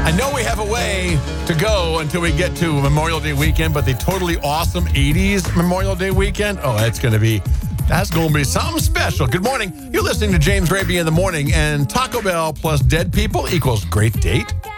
I know we have a way to go until we get to Memorial Day weekend, but the totally awesome 80s Memorial Day weekend, that's going to be something special. Good morning. You're listening to James Raby in the Morning, and Taco Bell plus dead people equals great date.